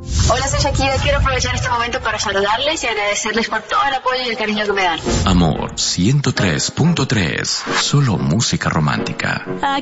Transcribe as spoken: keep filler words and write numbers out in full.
Hola, soy Shakira. Quiero aprovechar este momento para saludarles y agradecerles por todo el apoyo y el cariño que me dan. Amor ciento tres punto tres. Solo música romántica.